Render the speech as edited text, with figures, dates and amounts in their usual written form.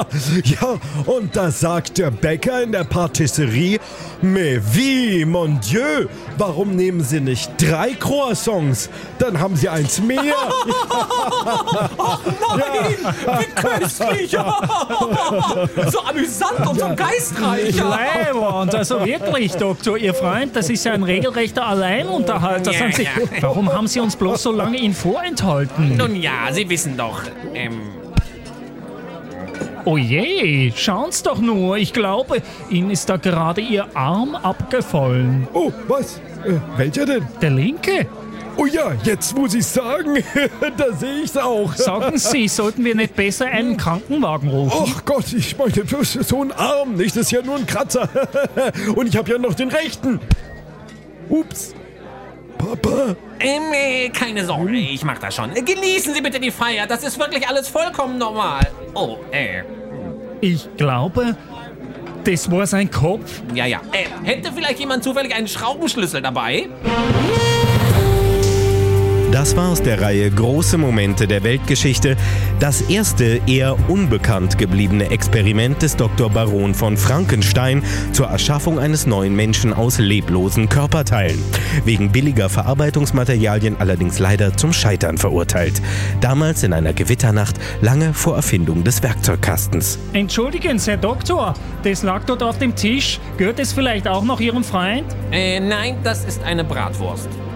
Ja, und da sagt der Bäcker in der Patisserie, mais wie, mon Dieu, warum nehmen Sie nicht 3 Croissants? Dann haben Sie eins mehr. Ach nein, wie köstlich. So amüsant und so geistreich. Und also wirklich, Doktor, Ihr Freund, das ist ja ein regelrechter Alleinunterhalter. Sagen Sie, warum haben Sie uns bloß so lange ihn vorenthalten? Nun ja, Sie wissen doch, Oh je, schauen's doch nur. Ich glaube, Ihnen ist da gerade Ihr Arm abgefallen. Oh, was? Welcher denn? Der linke? Oh ja, jetzt muss ich sagen, da sehe ich's auch. Sagen Sie, sollten wir nicht besser einen Krankenwagen rufen? Ach Gott, ich meine, so ein Arm, nicht? Das ist ja nur ein Kratzer. Und ich habe ja noch den rechten. Ups. Papa. Keine Sorge, ich mach das schon. Genießen Sie bitte die Feier, das ist wirklich alles vollkommen normal. Oh, Ich glaube, das war sein Kopf. ja. Hätte vielleicht jemand zufällig einen Schraubenschlüssel dabei? Das war aus der Reihe Große Momente der Weltgeschichte das erste eher unbekannt gebliebene Experiment des Dr. Baron von Frankenstein zur Erschaffung eines neuen Menschen aus leblosen Körperteilen. Wegen billiger Verarbeitungsmaterialien allerdings leider zum Scheitern verurteilt. Damals in einer Gewitternacht, lange vor Erfindung des Werkzeugkastens. Entschuldigen Sie, Herr Doktor, das lag dort auf dem Tisch. Gehört es vielleicht auch noch Ihrem Freund? Nein, das ist eine Bratwurst.